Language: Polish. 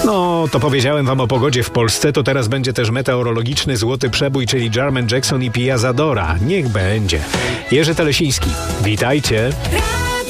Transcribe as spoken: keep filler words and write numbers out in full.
No, to powiedziałem wam o pogodzie w Polsce, to teraz będzie też meteorologiczny złoty przebój, czyli Jermaine Jackson i Pia Zadora. Niech będzie. Jerzy Telesiński. Witajcie.